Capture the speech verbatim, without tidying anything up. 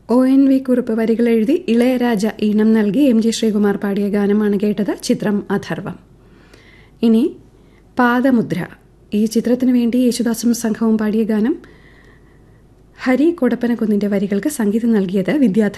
O N V Kurup വരികൾ എഴുതി ഇളയരാജ ഈണം നൽകി എം ജി ശ്രീകുമാർ പാടിയ ഗാനമാണ് കേട്ടത്. ചിത്രം അഥർവം. ഇനി പാദമുദ്ര. ഈ ചിത്രത്തിനു വേണ്ടി യേശുദാസും സംഘവും പാടിയ ഗാനം. ഹരി കൊടപ്പനക്കുന്നിൻ്റെ വരികൾക്ക് സംഗീതം നൽകിയത് വിദ്യാധരൻ.